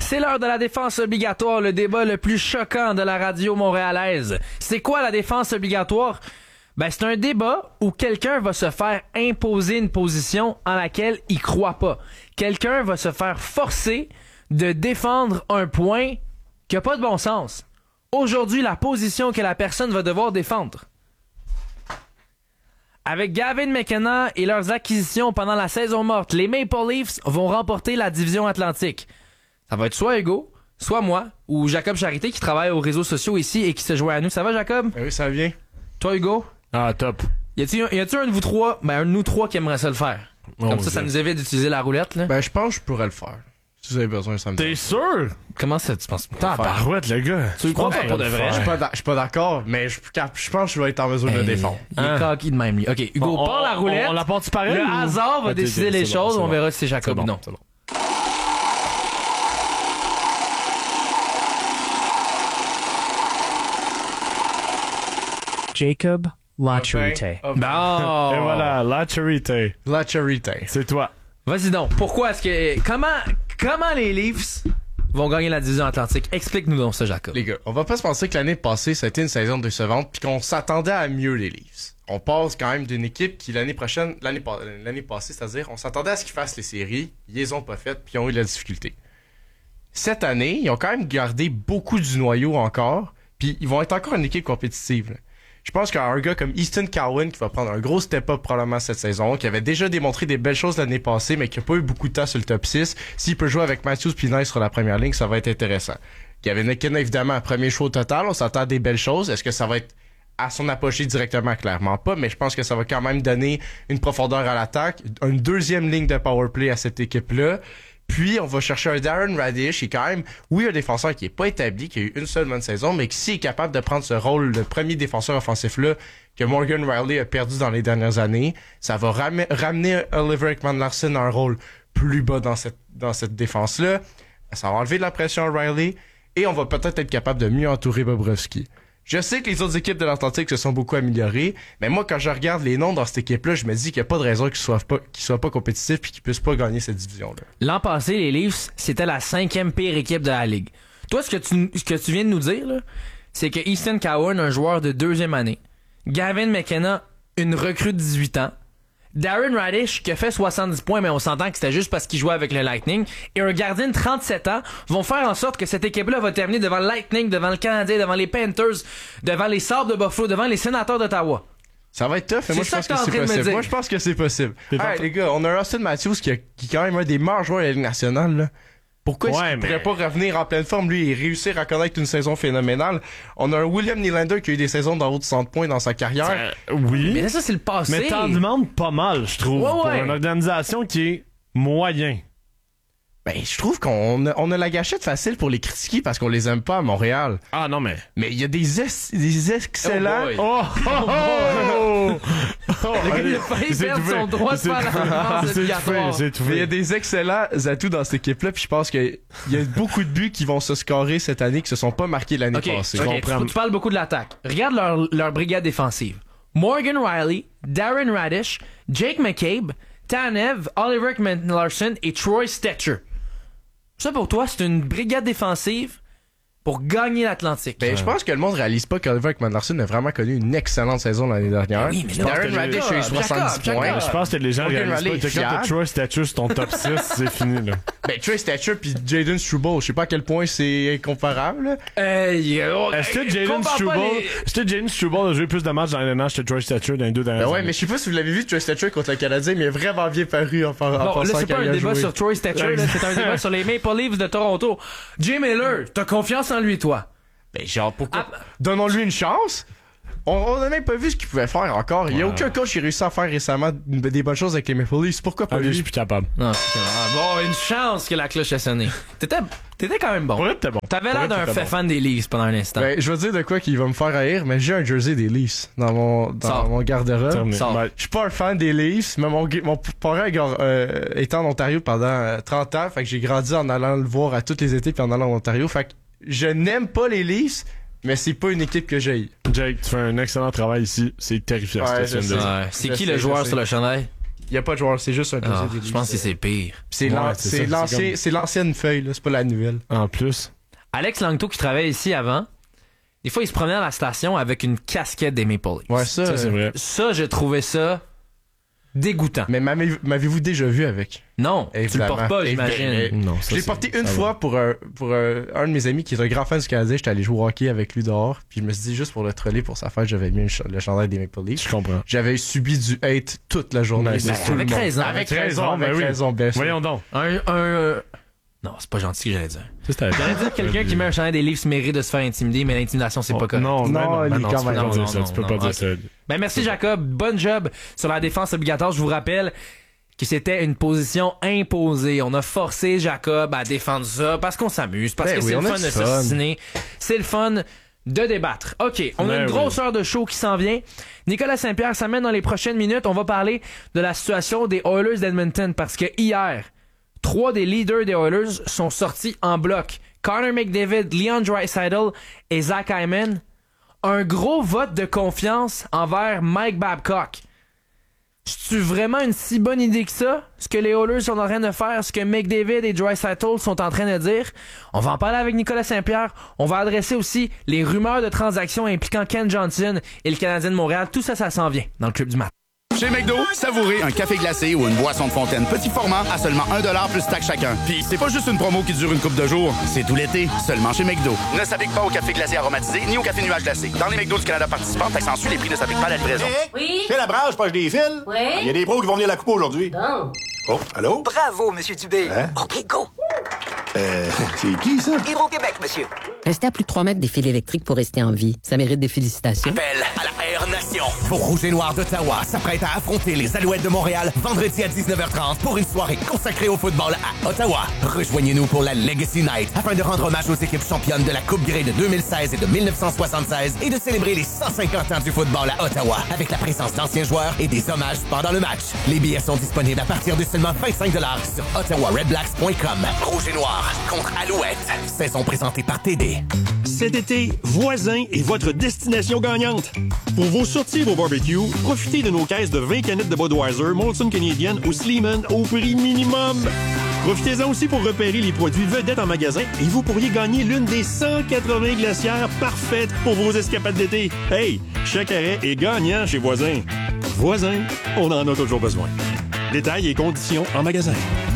C'est l'heure de la défense obligatoire, le débat le plus choquant de la radio montréalaise. C'est quoi la défense obligatoire? Ben, c'est un débat où quelqu'un va se faire imposer une position en laquelle il croit pas. Quelqu'un va se faire forcer de défendre un point qui a pas de bon sens. Aujourd'hui, la position que la personne va devoir défendre. Avec Gavin McKenna et leurs acquisitions pendant la saison morte, les Maple Leafs vont remporter la division Atlantique. Ça va être soit Hugo, soit moi, ou Jacob Charité qui travaille aux réseaux sociaux ici et qui se joint à nous. Ça va, Jacob? Oui, ça vient. Toi, Hugo? Ah, top. Y a-t-il un de vous trois, un de nous trois qui aimerait ça le faire? Comme ça nous évite d'utiliser la roulette, là. Ben, je pense que je pourrais le faire. Si vous avez besoin, ça me T'es sûr? Comment ça, tu penses? Tabarouette, le gars. Tu le crois pas de vrai? Je suis pas d'accord, mais je pense que je vais être en mesure de le défendre. Il est coquille de même, lui. OK, Hugo, part la roulette. On la porte pareil? Le hasard va décider les choses. On verra si c'est Jacob ou non. C'est bon. Jacob Lachurite. Bon. Et voilà, la charité. La charité. C'est toi. Vas-y donc. Pourquoi est-ce que... Comment les Leafs vont gagner la division Atlantique? Explique-nous donc ça, Jacob. Les gars, on va pas se penser que l'année passée, ça a été une saison décevante puis qu'on s'attendait à mieux, les Leafs. On passe quand même d'une équipe qui, l'année passée, c'est-à-dire, on s'attendait à ce qu'ils fassent les séries, ils les ont pas faites puis ils ont eu de la difficulté. Cette année, ils ont quand même gardé beaucoup du noyau encore, puis ils vont être encore une équipe compétitive, là. Je pense qu'un gars comme Easton Cowan qui va prendre un gros step-up probablement cette saison, qui avait déjà démontré des belles choses l'année passée, mais qui a pas eu beaucoup de temps sur le top 6, s'il peut jouer avec Matthews Pinay sur la première ligne, ça va être intéressant. Gavin McKenna, évidemment, un premier choix au total, on s'attend à des belles choses. Est-ce que ça va être à son apogée directement? Clairement pas, mais je pense que ça va quand même donner une profondeur à l'attaque, une deuxième ligne de powerplay à cette équipe-là. Puis, on va chercher un Darren Radish, qui est quand même, oui, un défenseur qui est pas établi, qui a eu une seule bonne saison, mais qui s'il est capable de prendre ce rôle de premier défenseur offensif-là que Morgan Riley a perdu dans les dernières années, ça va ramener Oliver Ekman-Larsson à un rôle plus bas dans cette défense-là. Ça va enlever de la pression à Riley et on va peut-être être capable de mieux entourer Bobrovsky. Je sais que les autres équipes de l'Atlantique se sont beaucoup améliorées, mais moi, quand je regarde les noms dans cette équipe-là, je me dis qu'il n'y a pas de raison qu'ils soient pas compétitifs et qu'ils puissent pas gagner cette division-là. L'an passé, les Leafs, c'était la 5e pire équipe de la Ligue. Toi, ce que tu viens de nous dire, là, c'est que Easton Cowan, un joueur de 2e année, Gavin McKenna, une recrue de 18 ans, Darren Radish, qui a fait 70 points, mais on s'entend que c'était juste parce qu'il jouait avec le Lightning, et un gardien de 37 ans vont faire en sorte que cette équipe-là va terminer devant le Lightning, devant le Canadien, devant les Panthers, devant les Sabres de Buffalo, devant les Sénateurs d'Ottawa. Ça va être tough, et moi je pense que c'est possible. Moi je pense que c'est possible. Hey, les gars, on a Austin Matthews qui est quand même un des meilleurs joueurs de la Ligue nationale, là. Pourquoi est-ce qu'il pourrait pas revenir en pleine forme, lui, et réussir à connaître une saison phénoménale? On a un William Nylander qui a eu des saisons d'en haut de 100 points dans sa carrière. Oui. Mais ça, c'est le passé. Mais t'en demandes pas mal, je trouve, pour une organisation qui est moyen. Ben, je trouve qu'on a la gâchette facile pour les critiquer parce qu'on les aime pas à Montréal. Ah non, mais... Mais il y a des excellents... Le gars, il a failli perdre son droit de faire la défense obligatoire. Mais il y a des excellents atouts dans cette équipe-là, puis je pense qu'il y a beaucoup de buts qui vont se scorer cette année qui se sont pas marqués l'année passée. Tu parles beaucoup de l'attaque. Regarde leur brigade défensive. Morgan Riley, Darren Radish, Jake McCabe, Tanev, Oliver Ekman-Larsson et Troy Stecher. Ça, pour toi, c'est une brigade défensive pour gagner l'Atlantique. Ben, je pense que le monde réalise pas qu'Oliver Ekman-Larsson a vraiment connu une excellente saison l'année dernière. Oui, mais Darren Radish a eu 70 points. Je pense que les gens réalisent pas que quand t'as Troy Stecher sur ton top 6, c'est fini, là. Ben, Troy Stecher pis Jaden Struble, je sais pas à quel point c'est incomparable. Est-ce que Jaden Struble a joué plus de matchs dans les matchs que Troy Stecher dans les 2 dernières années? Ouais, mais je sais pas si vous l'avez vu, Troy Stecher contre le Canadien, mais il a vraiment bien paru en Bon, là, c'est pas un débat sur Troy Stecher, là, c'est un débat sur les Maple Leafs de Toronto. Jay Miller, t'as confiance en lui, toi? Ben, genre, pourquoi? Donnons-lui une chance. On a même pas vu ce qu'il pouvait faire encore. Il y a aucun coach qui a réussi à faire récemment des bonnes choses avec les Maple Leafs. Pourquoi pas lui? Je suis plus capable. Non, bon, une chance que la cloche a sonné. T'étais quand même bon. Pour être bon. T'avais l'air d'un fan des Leafs pendant un instant. Ben, je veux dire de quoi qu'il va me faire haïr, mais j'ai un jersey des Leafs dans mon garde-robe. Je suis pas un fan des Leafs, mais mon parent était en Ontario pendant 30 ans, fait que j'ai grandi en allant le voir à tous les étés puis en allant en Ontario, fait que je n'aime pas les Leafs, mais c'est pas une équipe que j'haïs. Jake, tu fais un excellent travail ici. C'est terrifiant. C'est qui le joueur sur le chandail? Il y a pas de joueur, c'est juste un dossier Ah, des Leafs. je pense que c'est pire. C'est Ouais, c'est c'est ça, l'ancien- c'est l'ancienne feuille, là, c'est pas la nouvelle. En plus. Alex Langto, qui travaillait ici avant, des fois, il se promenait à la station avec une casquette des Maple Leafs. Ouais, ça, Ça, c'est vrai. Ça, j'ai trouvé ça dégoûtant. Mais m'avez-vous déjà vu avec? Non, tu le Évidemment. portes pas, j'imagine. Évidemment. Non, Je l'ai porté une fois pour un de mes amis qui est un grand fan du Canadien. J'étais allé jouer au hockey avec lui dehors. Puis je me suis dit, juste pour le troller pour sa fête, j'avais mis le chandail des Maple Leafs. Je comprends. J'avais subi du hate toute la journée. Ben, de c'est tout le avec monde. raison. Avec Avec raison, raison, avec ben oui. raison, bien sûr. Voyons donc. Non, c'est pas gentil que j'allais dire. Ça, c'était J'allais dire quelqu'un qui met un chandail des Leafs mérite de se faire intimider, mais l'intimidation, c'est pas correct. Non, Non, ben il est non, quand tu peux même- pas dire non, ça. Tu peux non, pas non, dire ok. ça. Ben merci Jacob, bon job sur la défense obligatoire. Je vous rappelle que c'était une position imposée. On a forcé Jacob à défendre ça parce qu'on s'amuse, parce Ben que oui, c'est le on a fun du de fun. s'assiner. C'est le fun de débattre. OK, on a Ben une oui. grosse heure de show qui s'en vient. Nicolas Saint-Pierre s'amène dans les prochaines minutes. On va parler de la situation des Oilers d'Edmonton parce que hier, 3 des leaders des Oilers sont sortis en bloc. Connor McDavid, Leon Draisaitl et Zach Hyman. Un gros vote de confiance envers Mike Babcock. C'est-tu vraiment une si bonne idée que ça? Ce que les Oilers sont en train de faire, ce que McDavid et Draisaitl sont en train de dire? On va en parler avec Nicolas Saint-Pierre. On va adresser aussi les rumeurs de transactions impliquant Ken Johnson et le Canadien de Montréal. Tout ça, ça s'en vient dans le Club du Matin. Chez McDo, savourez un café glacé ou une boisson de fontaine petit format à seulement 1$ plus taxe chacun. Puis c'est pas juste une promo qui dure une couple de jours, c'est tout l'été, seulement chez McDo. Ne s'applique pas au café glacé aromatisé ni au café nuage glacé. Dans les McDo du Canada participants, taxe en su, les prix ne s'appliquent pas à la livraison. Oui? Fais la branche, pas des fils. Oui? Il y a des pros qui vont venir la couper aujourd'hui. Bon. Oh, allô? Bravo, Monsieur Dubé. Hein? OK, go. C'est qui, ça? Hydro-Québec, monsieur. Rester à plus de 3 mètres des fils électriques pour rester en vie, ça mérite des félicitations. Appel à la Air Nation. Vos Rouges et Noirs d'Ottawa s'apprêtent à affronter les Alouettes de Montréal vendredi à 19h30 pour une soirée consacrée au football à Ottawa. Rejoignez-nous pour la Legacy Night afin de rendre hommage aux équipes championnes de la Coupe Grey de 2016 et de 1976 et de célébrer les 150 ans du football à Ottawa avec la présence d'anciens joueurs et des hommages pendant le match. Les billets sont disponibles à partir de seulement 25$ sur ottawaredblacks.com. Rouge et Noir contre Alouette. Saison présentée par TD. Cet été, Voisin est votre destination gagnante. Pour vos sorties et vos barbecues, profitez de nos caisses de 20 canettes de Budweiser, Molson Canadian ou Sleeman au prix minimum. Profitez-en aussi pour repérer les produits vedettes en magasin et vous pourriez gagner l'une des 180 glacières parfaites pour vos escapades d'été. Hey, chaque arrêt est gagnant chez Voisin. Voisin, on en a toujours besoin. Détails et conditions en magasin.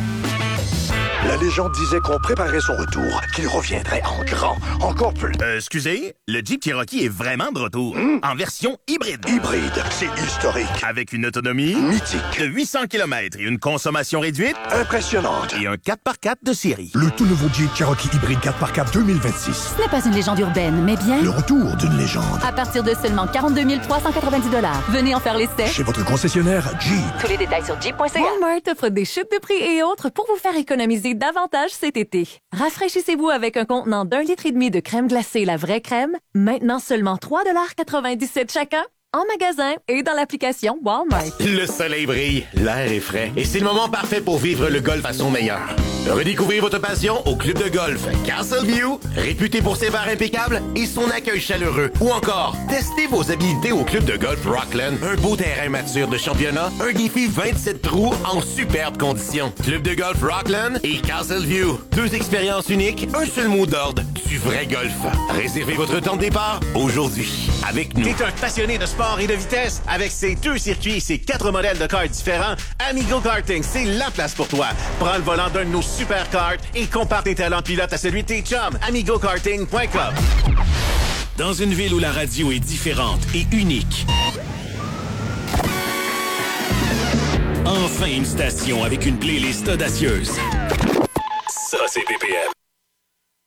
La légende disait qu'on préparait son retour, qu'il reviendrait en grand, encore plus. Excusez, le Jeep Cherokee est vraiment de retour. En version hybride. Hybride, c'est historique, Avec une autonomie mythique, de 800 km et une consommation réduite impressionnante. et un 4x4 de série. Le tout nouveau Jeep Cherokee hybride 4x4 2026. Ce n'est pas une légende urbaine, mais bien Le retour d'une légende. à partir de seulement 42 390 $. Venez en faire l'essai. Chez votre concessionnaire Jeep. Tous les détails sur jeep.ca. Walmart offre des chutes de prix et autres pour vous faire économiser davantage cet été. Rafraîchissez-vous avec un contenant d'1,5 litre de crème glacée La Vraie Crème, maintenant seulement 3,97$ chacun, en magasin et dans l'application Walmart. Le soleil brille, l'air est frais et c'est le moment parfait pour vivre le golf à son meilleur. Redécouvrez votre passion au club de golf Castleview, réputé pour ses bars impeccables et son accueil chaleureux. Ou encore, testez vos habilités au club de golf Rockland, un beau terrain mature de championnat, un défi 27 trous en superbes conditions. Club de golf Rockland et Castleview, 2 expériences uniques, un seul mot d'ordre, du vrai golf. Réservez votre temps de départ aujourd'hui avec nous. T'es un passionné de sport et de vitesse? Avec ses 2 circuits et ses 4 modèles de karts différents, Amigo Karting, c'est la place pour toi. Prends le volant d'un de nos super karts et compare tes talents de pilote à celui de tes chums. AmigoKarting.com. Dans une ville où la radio est différente et unique. Enfin une station avec une playlist audacieuse. Ça, c'est BPM.